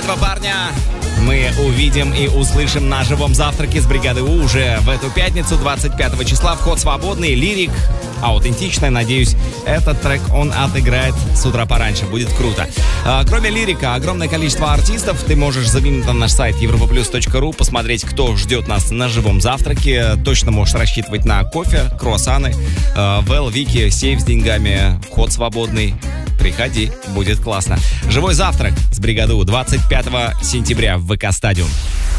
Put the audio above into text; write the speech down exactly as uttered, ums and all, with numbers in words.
Этого парня мы увидим и услышим на живом завтраке с бригады У уже в эту пятницу, двадцать пятого числа. Вход свободный, лирик аутентичный. Надеюсь, этот трек он отыграет с утра пораньше. Будет круто. А, кроме лирика, огромное количество артистов. Ты можешь заглянуть на наш сайт европа плюс точка ру, посмотреть, кто ждет нас на живом завтраке. Точно можешь рассчитывать на кофе, круассаны, э, Вэл, Вики, сейф с деньгами, вход свободный. Приходи, будет классно. Живой завтрак с бригадой У двадцать пятого сентября в ВК Стадиум.